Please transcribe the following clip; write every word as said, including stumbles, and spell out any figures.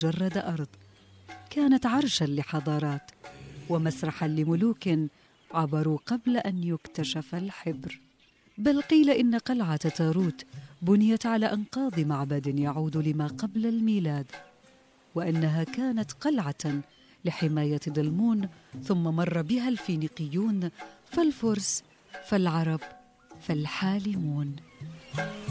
مجرد أرض، كانت عرشاً لحضارات ومسرحاً لملوك عبروا قبل أن يكتشف الحبر. بل قيل إن قلعة تاروت بنيت على أنقاض معبد يعود لما قبل الميلاد، وأنها كانت قلعة لحماية دلمون، ثم مر بها الفينيقيون فالفرس فالعرب فالحالمون.